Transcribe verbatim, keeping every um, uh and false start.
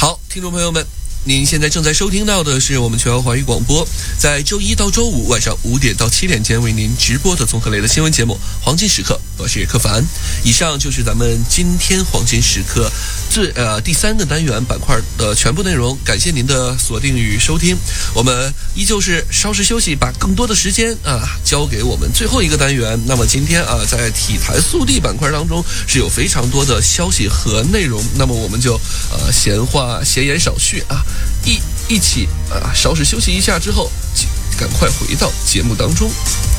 好，听众朋友们，您现在正在收听到的是我们全国华语广播，在周一到周五晚上五点到七点间为您直播的综合类的新闻节目《黄金时刻》，我是柯凡。以上就是咱们今天黄金时刻最呃第三个单元板块的全部内容，感谢您的锁定与收听。我们依旧是稍事休息，把更多的时间啊交给我们最后一个单元。那么今天啊，在体坛速递板块当中是有非常多的消息和内容，那么我们就呃闲话闲言少叙啊。一一起啊，稍事休息一下之后，赶快回到节目当中。